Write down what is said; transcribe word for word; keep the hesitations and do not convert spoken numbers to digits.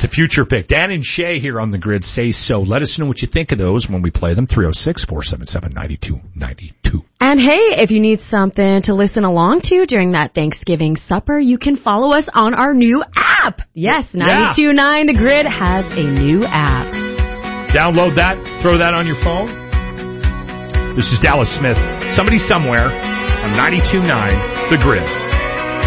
It's a future pick. Dan and Shay here on the Grid say so. Let us know what you think of those when we play them. three oh six, four seven seven, nine two nine two. And hey, if you need something to listen along to during that Thanksgiving supper, you can follow us on our new app. Yes, ninety-two point nine The Grid has a new app. Download that. Throw that on your phone. This is Dallas Smith. Somebody somewhere on ninety-two point nine The Grid.